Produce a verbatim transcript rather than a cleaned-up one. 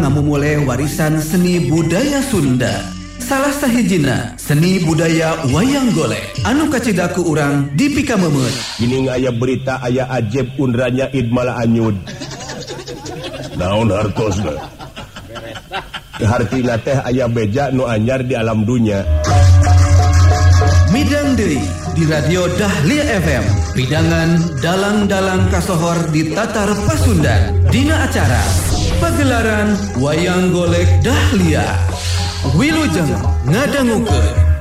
ngamumule warisan seni budaya Sunda. Salah sahijina seni budaya wayang golek anu kacidaku urang di pika memet. Gini aya berita aya ajeb undranya id malah anyud. Naon hartosna? Hartina teh aya beja nu anyar di alam dunya. Midang deui di radio Dahlia F M. Pidangan dalang-dalang kasohor di Tatar Pasundan. Dina acara pagelaran wayang golek Dahlia. Wilujeng ngadangukeun.